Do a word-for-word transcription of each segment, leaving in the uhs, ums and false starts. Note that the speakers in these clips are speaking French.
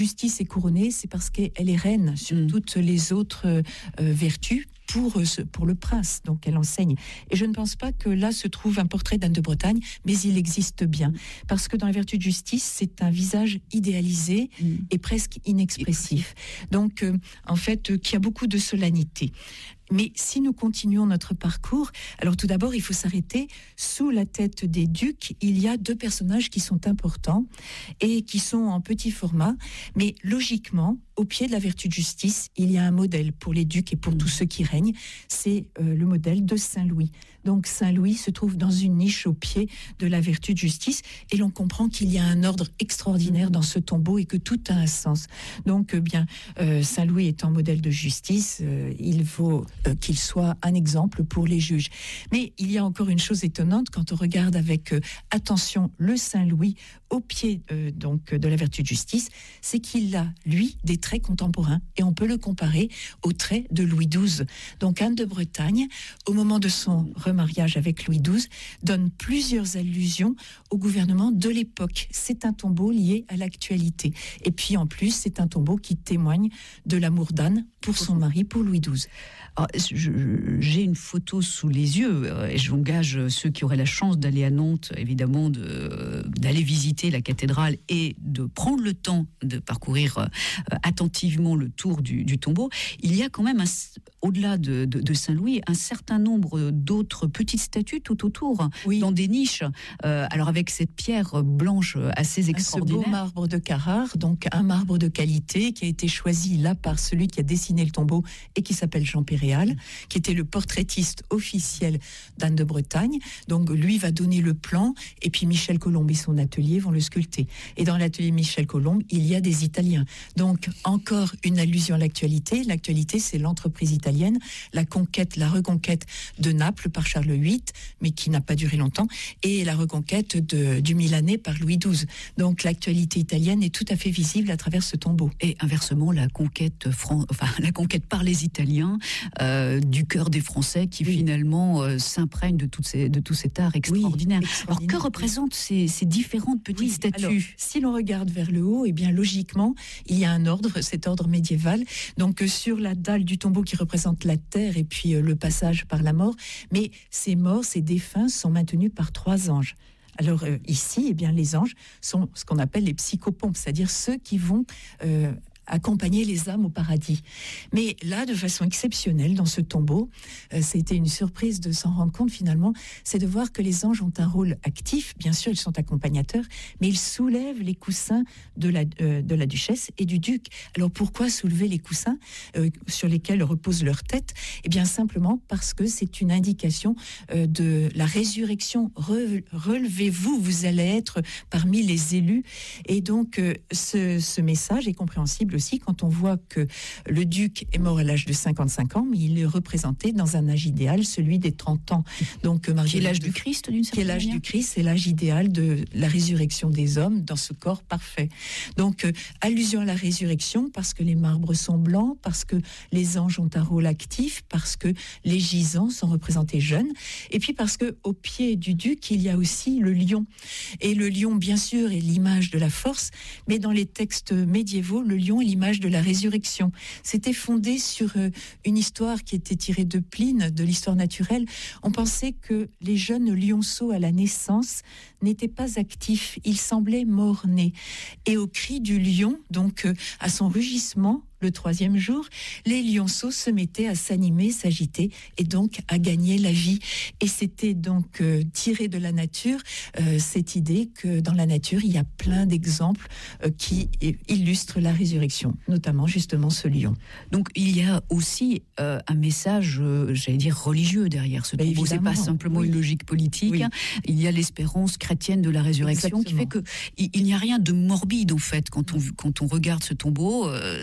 justice est couronnée, c'est parce qu'elle est reine sur mmh. toutes les autres euh, vertus. Pour, pour le prince, donc elle enseigne. Et je ne pense pas que là se trouve un portrait d'Anne de Bretagne, mais il existe bien. Parce que dans la vertu de justice, c'est un visage idéalisé mmh. et presque inexpressif. Donc, euh, en fait, euh, qui a beaucoup de solennité. Mais si nous continuons notre parcours, alors tout d'abord, il faut s'arrêter. Sous la tête des ducs, il y a deux personnages qui sont importants et qui sont en petit format. Mais logiquement, au pied de la vertu de justice, il y a un modèle pour les ducs et pour tous ceux qui règnent. C'est euh, le modèle de Saint-Louis. Donc Saint-Louis se trouve dans une niche au pied de la vertu de justice et l'on comprend qu'il y a un ordre extraordinaire dans ce tombeau et que tout a un sens. Donc euh, bien, euh, Saint-Louis étant modèle de justice, euh, il faut euh, qu'il soit un exemple pour les juges. Mais il y a encore une chose étonnante quand on regarde avec euh, attention le Saint-Louis au pied euh, donc de la vertu de justice, c'est qu'il a, lui, des traits contemporains et on peut le comparer aux traits de Louis douze. Donc Anne de Bretagne, au moment de son remariage avec Louis douze, donne plusieurs allusions au gouvernement de l'époque. C'est un tombeau lié à l'actualité. Et puis en plus, c'est un tombeau qui témoigne de l'amour d'Anne pour son mari, pour Louis douze. Alors, je, j'ai une photo sous les yeux et j'engage ceux qui auraient la chance d'aller à Nantes, évidemment, de, d'aller visiter la cathédrale et de prendre le temps de parcourir euh, attentivement le tour du, du tombeau. Il y a quand même, un, au-delà de, de, de Saint-Louis, un certain nombre d'autres petites statues tout autour, oui. dans des niches. Euh, alors avec cette pierre blanche assez extraordinaire. Ce beau marbre de Carrare, donc un marbre de qualité qui a été choisi là par celui qui a dessiné le tombeau et qui s'appelle Jean Péréal, qui était le portraitiste officiel d'Anne de Bretagne. Donc lui va donner le plan et puis Michel Colombe et son atelier vont le sculpter. Et dans l'atelier Michel Colombe, il y a des Italiens. Donc encore une allusion à l'actualité. L'actualité, c'est l'entreprise italienne, la conquête, la reconquête de Naples par Charles huit, mais qui n'a pas duré longtemps, et la reconquête de, du Milanais par Louis douze. Donc l'actualité italienne est tout à fait visible à travers ce tombeau. Et inversement, la conquête, fran... enfin, la conquête par les Italiens euh, du cœur des Français qui oui. finalement euh, s'imprègne de, toutes ces, de tout cet art extraordinaire. Oui, extraordinaire. Alors que représentent ces, ces différentes petites oui, statues? Alors, si l'on regarde vers le haut, eh bien logiquement, il y a un ordre, cet ordre médiéval. Donc euh, sur la dalle du tombeau qui représente la terre et puis euh, le passage par la mort, mais ces morts, ces défunts sont maintenus par trois anges. Alors euh, ici, eh bien les anges sont ce qu'on appelle les psychopompes, c'est-à-dire ceux qui vont euh, accompagner les âmes au paradis. Mais là, de façon exceptionnelle, dans ce tombeau, euh, c'était une surprise de s'en rendre compte finalement, c'est de voir que les anges ont un rôle actif. Bien sûr, ils sont accompagnateurs, mais ils soulèvent les coussins de la, euh, de la duchesse et du duc. Alors pourquoi soulever les coussins euh, sur lesquels repose leur tête? Eh bien simplement parce que c'est une indication euh, de la résurrection. Re- relevez-vous, vous allez être parmi les élus. Et donc, euh, ce, ce message est compréhensible aussi quand on voit que le duc est mort à l'âge de cinquante-cinq ans, mais il est représenté dans un âge idéal, celui des trente ans. Donc, Marie, l'âge du Christ, d'une certaine manière. L'âge du Christ, c'est l'âge idéal de la résurrection des hommes dans ce corps parfait. Donc, euh, allusion à la résurrection parce que les marbres sont blancs, parce que les anges ont un rôle actif, parce que les gisants sont représentés jeunes, et puis parce que au pied du duc, il y a aussi le lion. Et le lion, bien sûr, est l'image de la force, mais dans les textes médiévaux, le lion est l'image de la résurrection. C'était fondé sur euh, une histoire qui était tirée de Pline, de l'histoire naturelle. On pensait que les jeunes lionceaux à la naissance n'étaient pas actifs, ils semblaient morts-nés. Et au cri du lion, donc euh, à son rugissement, le troisième jour, les lionceaux se mettaient à s'animer, s'agiter et donc à gagner la vie. Et c'était donc euh, tiré de la nature euh, cette idée que dans la nature, il y a plein d'exemples euh, qui illustrent la résurrection, notamment justement ce lion. Donc il y a aussi euh, un message, euh, j'allais dire, religieux derrière ce tombeau. C'est pas simplement oui. une logique politique. Oui. Il y a l'espérance chrétienne de la résurrection. Exactement. Qui fait qu'il il n'y a rien de morbide en fait quand on, quand on regarde ce tombeau. Euh, c'est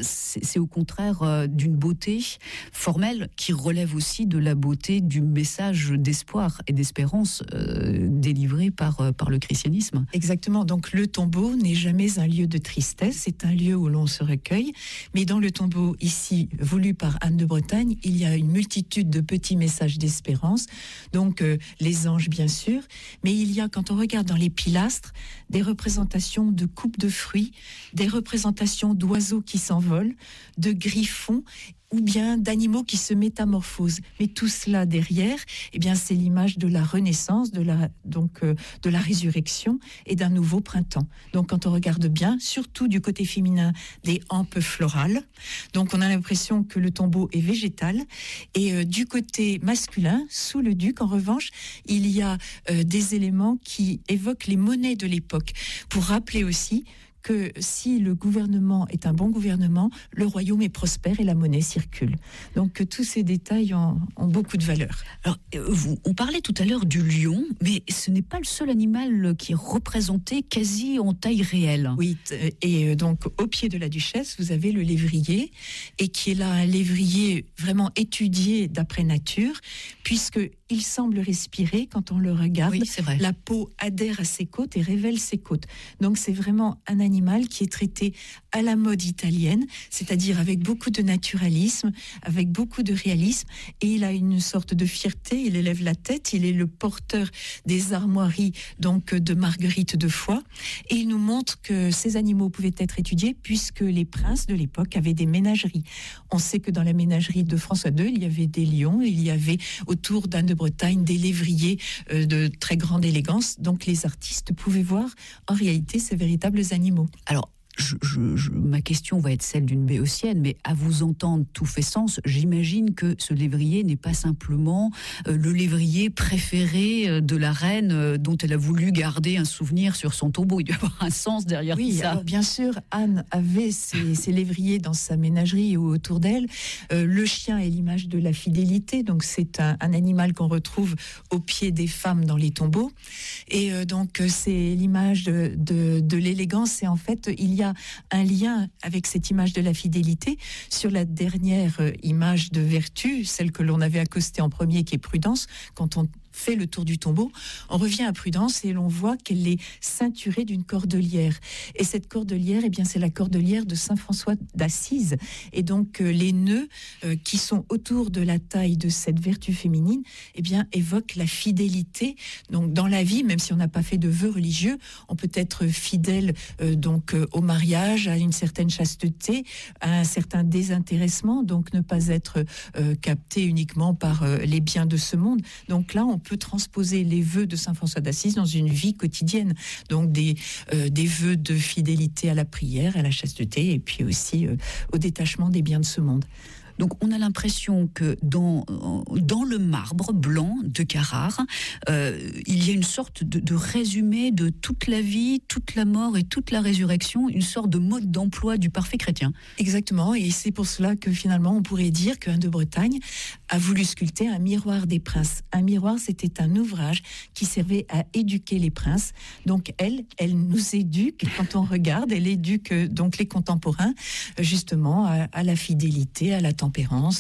c'est au contraire euh, d'une beauté formelle qui relève aussi de la beauté du message d'espoir et d'espérance euh, délivré par, euh, par le christianisme. Exactement, donc le tombeau n'est jamais un lieu de tristesse, c'est un lieu où l'on se recueille, mais dans le tombeau ici, voulu par Anne de Bretagne, il y a une multitude de petits messages d'espérance, donc euh, les anges bien sûr, mais il y a, quand on regarde dans les pilastres, des représentations de coupes de fruits, des représentations d'oiseaux qui s'envolent, de griffons, ou bien d'animaux qui se métamorphosent. Mais tout cela derrière, eh bien, c'est l'image de la renaissance, de la, donc, euh, de la résurrection et d'un nouveau printemps. Donc, quand on regarde bien, surtout du côté féminin, des hampes florales. Donc, on a l'impression que le tombeau est végétal. Et euh, du côté masculin, sous le duc, en revanche, il y a euh, des éléments qui évoquent les monnaies de l'époque, pour rappeler aussi que si le gouvernement est un bon gouvernement, le royaume est prospère et la monnaie circule. Donc tous ces détails ont, ont beaucoup de valeur. Alors, vous, on parlait tout à l'heure du lion, mais ce n'est pas le seul animal qui est représenté quasi en taille réelle. Oui, et donc au pied de la duchesse, vous avez le lévrier, et qui est là un lévrier vraiment étudié d'après nature, puisque il semble respirer quand on le regarde. Oui, c'est vrai. La peau adhère à ses côtes et révèle ses côtes. Donc c'est vraiment un animal qui est traité à la mode italienne, c'est-à-dire avec beaucoup de naturalisme, avec beaucoup de réalisme, et il a une sorte de fierté, il élève la tête, il est le porteur des armoiries donc de Marguerite de Foix, et il nous montre que ces animaux pouvaient être étudiés puisque les princes de l'époque avaient des ménageries. On sait que dans la ménagerie de François deux, il y avait des lions, il y avait autour d'Anne de Bretagne des lévriers euh, de très grande élégance, donc les artistes pouvaient voir en réalité ces véritables animaux. Alors, Je, je, je, ma question va être celle d'une béotienne, mais à vous entendre, tout fait sens. J'imagine que ce lévrier n'est pas simplement euh, le lévrier préféré euh, de la reine euh, dont elle a voulu garder un souvenir sur son tombeau. Il doit y avoir un sens derrière oui, tout ça. Alors bien sûr, Anne avait ses, ses lévriers dans sa ménagerie ou autour d'elle. Euh, le chien est l'image de la fidélité, donc c'est un, un animal qu'on retrouve au pied des femmes dans les tombeaux. Et euh, donc c'est l'image de, de, de l'élégance, et en fait, il y a un lien avec cette image de la fidélité sur la dernière image de vertu, celle que l'on avait accostée en premier, qui est Prudence. Quand on fait le tour du tombeau, on revient à Prudence et l'on voit qu'elle est ceinturée d'une cordelière. Et cette cordelière, eh bien, c'est la cordelière de Saint François d'Assise. Et donc, euh, les nœuds euh, qui sont autour de la taille de cette vertu féminine, eh bien, évoquent la fidélité. Donc, dans la vie, même si on n'a pas fait de vœux religieux, on peut être fidèle euh, donc euh, au mariage, à une certaine chasteté, à un certain désintéressement, donc ne pas être euh, capté uniquement par euh, les biens de ce monde. Donc là, on peut transposer les vœux de Saint François d'Assise dans une vie quotidienne, donc des, euh, des vœux de fidélité à la prière, à la chasteté, et puis aussi euh, au détachement des biens de ce monde. Donc on a l'impression que dans, dans le marbre blanc de Carrare, euh, il y a une sorte de, de résumé de toute la vie, toute la mort et toute la résurrection, une sorte de mode d'emploi du parfait chrétien. Exactement, et c'est pour cela que finalement on pourrait dire qu'Anne de Bretagne a voulu sculpter un miroir des princes. Un miroir, c'était un ouvrage qui servait à éduquer les princes. Donc elle, elle nous éduque quand on regarde, elle éduque donc les contemporains justement à, à la fidélité, à la tempérance.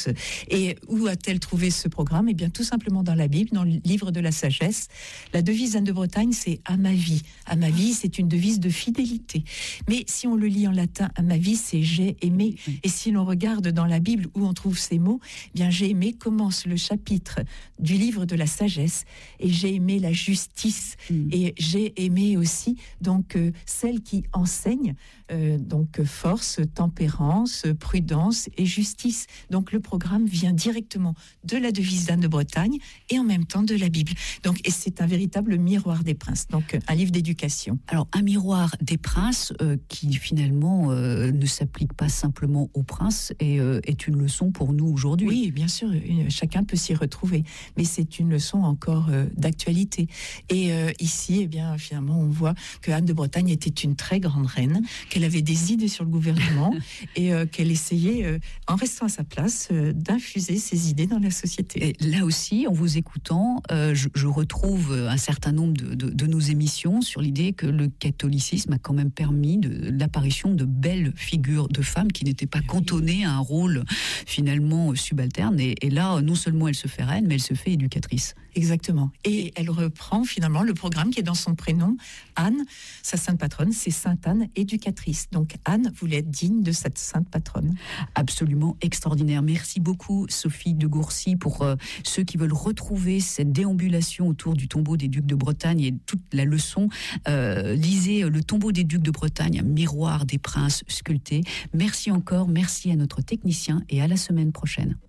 Et où a-t-elle trouvé ce programme ? Eh bien, tout simplement dans la Bible, dans le livre de la sagesse. La devise d'Anne de Bretagne, c'est « à ma vie ». À ma vie, c'est une devise de fidélité. Mais si on le lit en latin, à ma vie, c'est « j'ai aimé ». Et si l'on regarde dans la Bible où on trouve ces mots, eh bien, j'ai aimé commence le chapitre du livre de la sagesse, et j'ai aimé la justice. Mmh. Et j'ai aimé aussi donc euh, celle qui enseigne euh, donc force, tempérance, prudence et justice. Donc le programme vient directement de la devise d'Anne de Bretagne et en même temps de la Bible. Donc, et c'est un véritable miroir des princes, donc un livre d'éducation. Alors un miroir des princes euh, qui finalement euh, ne s'applique pas simplement aux princes et euh, est une leçon pour nous aujourd'hui. Oui, bien sûr, une, chacun peut s'y retrouver, mais c'est une leçon encore euh, d'actualité. Et euh, ici, eh bien, finalement, on voit que Anne de Bretagne était une très grande reine, qu'elle qu'elle avait des idées sur le gouvernement et euh, qu'elle essayait, euh, en restant à sa place, euh, d'infuser ses idées dans la société. Et là aussi, en vous écoutant, euh, je, je retrouve un certain nombre de, de, de nos émissions sur l'idée que le catholicisme a quand même permis de, l'apparition de belles figures de femmes qui n'étaient pas cantonnées à un rôle finalement subalterne. Et, et là, non seulement elle se fait reine, mais elle se fait éducatrice. Exactement. Et elle reprend finalement le programme qui est dans son prénom, Anne. Sa sainte patronne, c'est Sainte Anne, éducatrice. Donc Anne voulait être digne de cette sainte patronne. Absolument extraordinaire. Merci beaucoup Sophie de Gourcy. Pour euh, ceux qui veulent retrouver cette déambulation autour du tombeau des ducs de Bretagne et toute la leçon, euh, lisez Le tombeau des ducs de Bretagne, miroir des princes sculptés. Merci encore, merci à notre technicien et à la semaine prochaine.